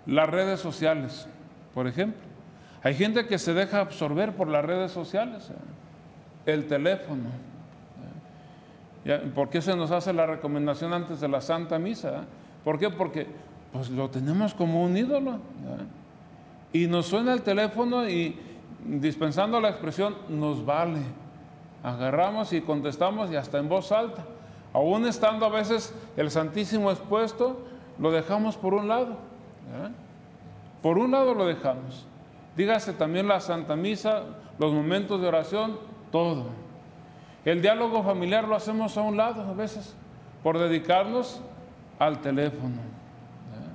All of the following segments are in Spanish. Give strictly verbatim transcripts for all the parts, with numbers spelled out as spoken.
Las redes sociales, por ejemplo. Hay gente que se deja absorber por las redes sociales, ¿eh? El teléfono. ¿eh? ¿Por qué se nos hace la recomendación antes de la Santa Misa? ¿eh? ¿Por qué? Porque pues, lo tenemos como un ídolo. ¿eh? Y nos suena el teléfono y, dispensando la expresión, nos vale. Agarramos y contestamos y hasta en voz alta. Aún estando a veces el Santísimo expuesto, lo dejamos por un lado. ¿eh? Por un lado lo dejamos. Dígase también la Santa Misa, los momentos de oración, todo. El diálogo familiar lo hacemos a un lado a veces, por dedicarnos al teléfono. ¿eh?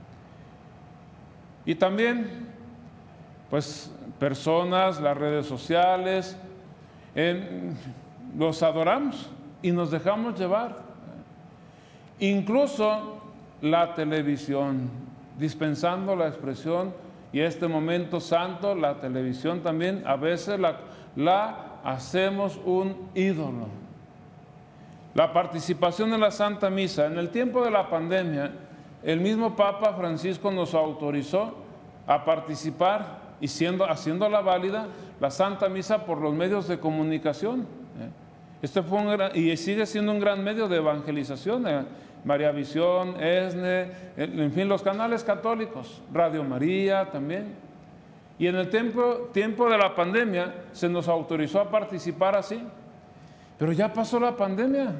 Y también, pues, personas, las redes sociales, en, los adoramos y nos dejamos llevar. ¿eh? Incluso la televisión, dispensando la expresión, y este momento santo, la televisión también, a veces la, la hacemos un ídolo. La participación en la Santa Misa. En el tiempo de la pandemia, el mismo Papa Francisco nos autorizó a participar, y siendo, haciéndola válida, la Santa Misa por los medios de comunicación. ¿eh? Este fue un gran, y sigue siendo un gran medio de evangelización. ¿eh? María Visión, ESNE, en fin, los canales católicos, Radio María también. Y en el tiempo, tiempo de la pandemia se nos autorizó a participar así. Pero ya pasó la pandemia.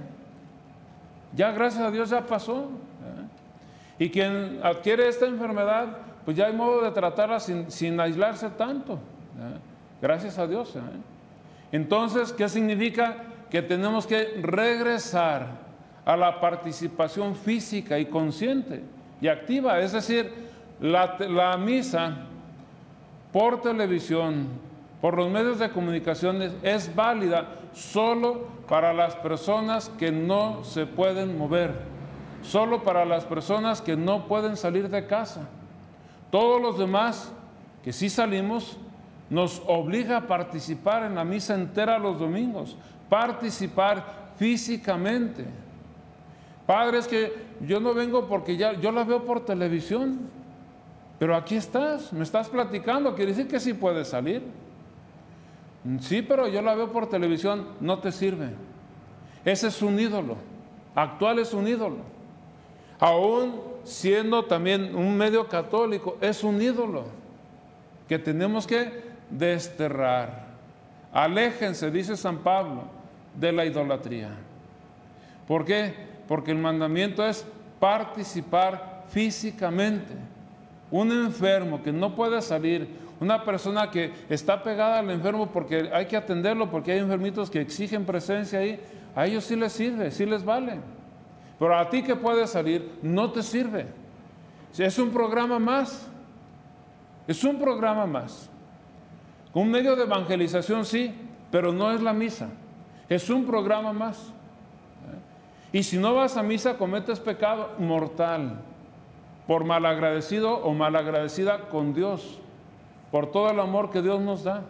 Ya, gracias a Dios, ya pasó. ¿eh? Y quien adquiere esta enfermedad, pues ya hay modo de tratarla sin, sin aislarse tanto. ¿eh? Gracias a Dios. ¿eh? Entonces, ¿qué significa? Que tenemos que regresar a la participación física y consciente y activa, es decir, la, la misa por televisión, por los medios de comunicación es válida solo para las personas que no se pueden mover, solo para las personas que no pueden salir de casa. Todos los demás que sí salimos, nos obliga a participar en la misa entera los domingos, participar físicamente. Padre, es que yo no vengo porque ya yo la veo por televisión, pero aquí estás, me estás platicando, quiere decir que sí puedes salir. Sí, pero yo la veo por televisión, no te sirve. Ese es un ídolo, actual es un ídolo. Aún siendo también un medio católico, es un ídolo que tenemos que desterrar. Aléjense, dice San Pablo, de la idolatría. ¿Por qué? Porque el mandamiento es participar físicamente. Un enfermo que no puede salir, una persona que está pegada al enfermo porque hay que atenderlo, porque hay enfermitos que exigen presencia ahí, a ellos sí les sirve, sí les vale. Pero a ti que puedes salir, no te sirve. Es un programa más. Es un programa más. Un medio de evangelización sí, pero no es la misa. Es un programa más. Y si no vas a misa, cometes pecado mortal, por malagradecido o malagradecida con Dios, por todo el amor que Dios nos da.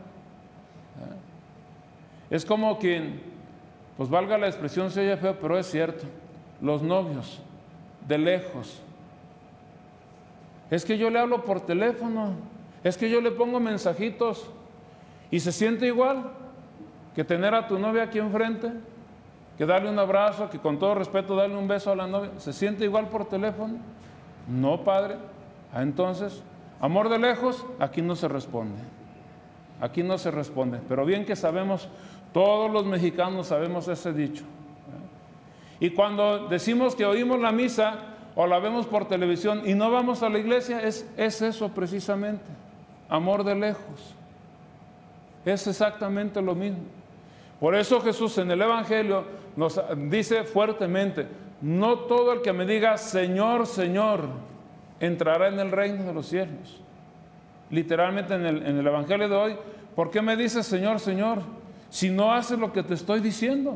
Es como quien, pues valga la expresión, se oye feo, pero es cierto, los novios, de lejos. Es que yo le hablo por teléfono, es que yo le pongo mensajitos, y se siente igual que tener a tu novia aquí enfrente, que darle un abrazo, que con todo respeto darle un beso a la novia. ¿Se siente igual por teléfono? No, padre. Ah, entonces, amor de lejos, aquí no se responde. Aquí no se responde. Pero bien que sabemos, todos los mexicanos sabemos ese dicho. Y cuando decimos que oímos la misa o la vemos por televisión y no vamos a la iglesia, es, es eso precisamente. Amor de lejos. Es exactamente lo mismo. Por eso Jesús en el Evangelio nos dice fuertemente, no todo el que me diga Señor, Señor, entrará en el reino de los cielos. Literalmente en el, en el Evangelio de hoy, ¿por qué me dices Señor, Señor, si no haces lo que te estoy diciendo?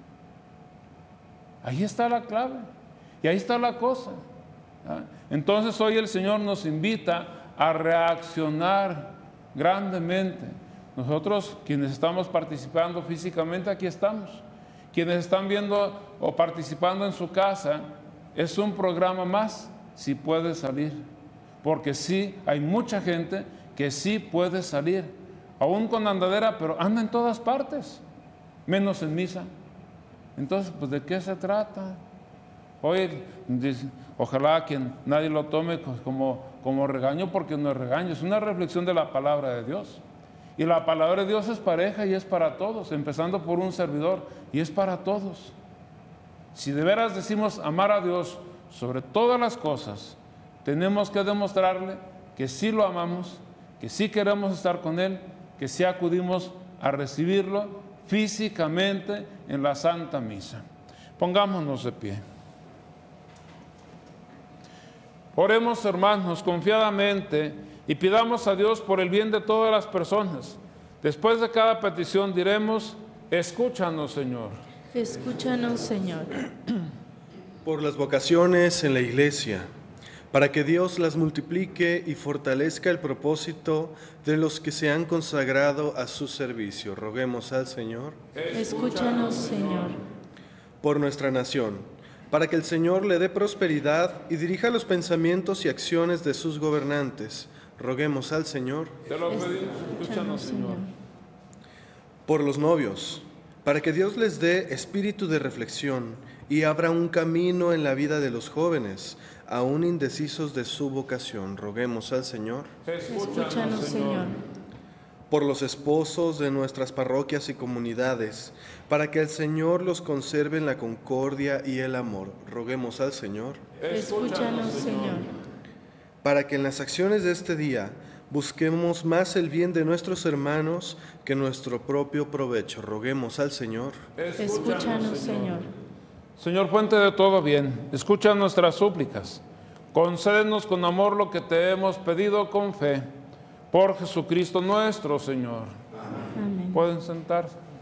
Ahí está la clave y ahí está la cosa. ¿Ah? Entonces hoy el Señor nos invita a reaccionar grandemente. Nosotros, quienes estamos participando físicamente, aquí estamos. Quienes están viendo o participando en su casa, es un programa más, si puede salir. porque sí, hay mucha gente que sí puede salir, aún con andadera, pero anda en todas partes, menos en misa. Entonces, pues, ¿de qué se trata? Hoy, ojalá que nadie lo tome como, como regaño, porque no es regaño, es una reflexión de la palabra de Dios. Y la palabra de Dios es pareja y es para todos, empezando por un servidor, y es para todos. Si de veras decimos amar a Dios sobre todas las cosas, tenemos que demostrarle que sí lo amamos, que sí queremos estar con Él, que sí acudimos a recibirlo físicamente en la Santa Misa. Pongámonos de pie. Oremos, hermanos, confiadamente y pidamos a Dios por el bien de todas las personas. Después de cada petición diremos: escúchanos, Señor. Escúchanos, Señor. Por las vocaciones en la Iglesia, para que Dios las multiplique y fortalezca el propósito de los que se han consagrado a su servicio. Roguemos al Señor. Escúchanos, Señor. Por nuestra nación, para que el Señor le dé prosperidad y dirija los pensamientos y acciones de sus gobernantes. Roguemos al Señor. Te lo pedimos, escúchanos, Señor. Por los novios, para que Dios les dé espíritu de reflexión y abra un camino en la vida de los jóvenes, aún indecisos de su vocación. Roguemos al Señor. Escúchanos, Señor. Por los esposos de nuestras parroquias y comunidades, para que el Señor los conserve en la concordia y el amor. Roguemos al Señor. Escúchanos, Señor. Para que en las acciones de este día busquemos más el bien de nuestros hermanos que nuestro propio provecho. Roguemos al Señor. Escúchanos, Señor. Señor, fuente de todo bien, escucha nuestras súplicas. Concédenos con amor lo que te hemos pedido con fe. Por Jesucristo nuestro Señor. Amén. Pueden sentarse.